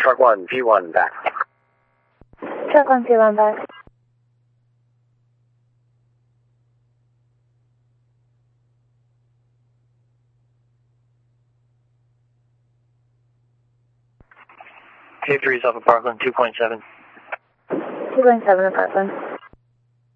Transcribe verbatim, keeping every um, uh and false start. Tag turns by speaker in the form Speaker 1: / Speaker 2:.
Speaker 1: Truck one, P one, back.
Speaker 2: Truck one, P one, back.
Speaker 3: K three is off of Parkland, two point seven.
Speaker 2: two point seven to Parkland.